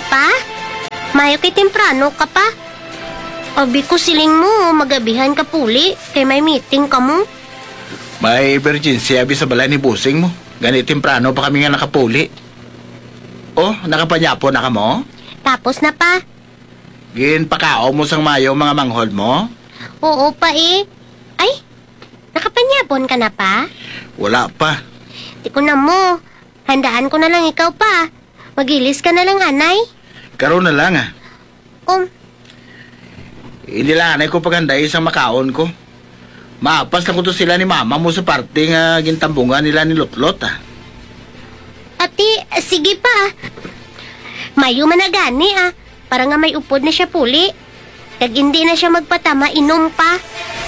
Pa? Mayo kay temprano ka pa. Abi ko siling mo, magabihan ka puli, kay may meeting ka mo. May emergency abi sa balay ni busing mo. Ganit temprano pa kami nga nakapuli. Oh, nakapanyapo na ka mo? Tapos na pa. Ginpakao mo sang mayo mga manghol mo? Oo pa eh. Ay, nakapanyapon ka na pa? Wala pa. Di ko na mo. Handaan ko na lang ikaw pa. Magilis ka na lang, anay. Karoon na lang ah. Inilanay ko paghanday isang makaon ko. Maapas na ko to sila ni mama mo sa parte nga gintambungan nila ni Lotlot ah. Ati, sige pa. Mayo managani ah. Para nga may upod na siya puli. Kag hindi na siya magpatama, inom pa.